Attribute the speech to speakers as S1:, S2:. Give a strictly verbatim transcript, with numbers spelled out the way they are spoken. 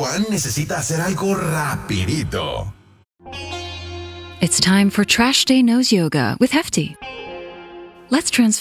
S1: Juan necesita hacer algo rapidito.
S2: It's time for Trash Day Nose Yoga with Hefty. Let's transform